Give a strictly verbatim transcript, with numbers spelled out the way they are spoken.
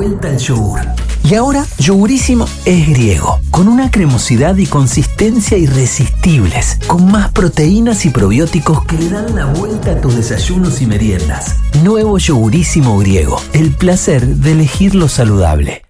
vuelta al yogur. Y ahora, Yogurísimo es griego, con una cremosidad y consistencia irresistibles, con más proteínas y probióticos que le dan la vuelta a tus desayunos y meriendas. Nuevo Yogurísimo griego, el placer de elegir lo saludable.